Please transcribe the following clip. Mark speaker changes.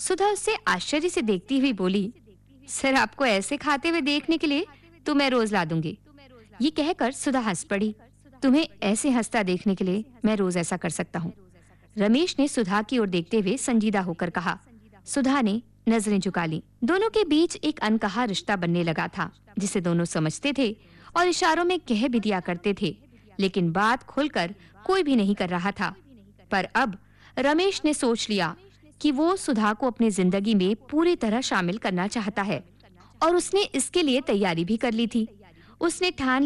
Speaker 1: सुधा उससे आश्चर्य से देखती हुई बोली, सर आपको ऐसे खाते हुए देखने के लिए तो मैं रोज ला दूंगी। ये कहकर सुधा हंस पड़ी। तुम्हें ऐसे हंसता देखने के लिए मैं रोज ऐसा कर सकता हूँ। रमेश ने सुधा की ओर देखते हुए संजीदा होकर कहा। सुधा ने नजरें झुका ली। दोनों के बीच एक अनकहा रिश्ता बनने लगा था, जिसे दोनों समझते थे और इशारों में कह भी दिया करते थे, लेकिन बात खुलकर कोई भी नहीं कर रहा था। पर अब रमेश ने सोच लिया कि वो सुधा को अपनी जिंदगी में पूरी तरह शामिल करना चाहता है और उसने इसके लिए तैयारी भी कर ली थी। उसने ठान